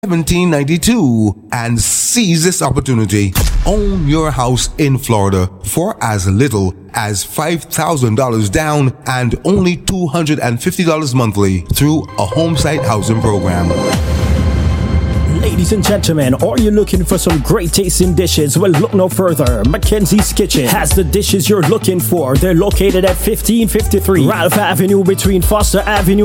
1792 and seize this opportunity. Own your house in Florida for as little as $5,000 down and only $250 monthly through a home site housing program. Ladies and gentlemen, are you looking for some great tasting dishes? Well, look no further. Mackenzie's Kitchen has the dishes you're looking for. They're located at 1553 Ralph Avenue between Foster Avenue